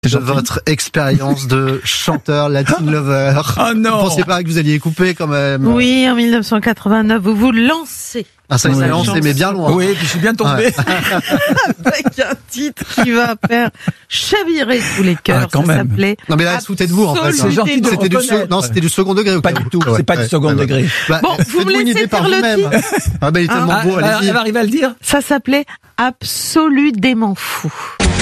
de votre expérience de chanteur Latin lover. Oh non. Vous pensiez pas que vous alliez couper quand même? Oui, en 1989, vous vous lancez. Ah, ça, Oui, s'est lancé, mais bien loin. Oui, puis je suis bien tombé. Ouais. Avec un titre qui va faire chavirer tous les cœurs. Ah, quand ça même. s'appelait Non, mais là, foutez de vous, en fait. Absolument. C'est gentil de C'était du reconnaître. non, c'était du second degré. Pas du tout, c'est pas du second degré. Bah, Bon, vous faites-vous me une laissez idée par faire le vous-même. Ah, bah, il est tellement beau, allez-y. Elle va arriver à le dire? Ça s'appelait Absolument fou.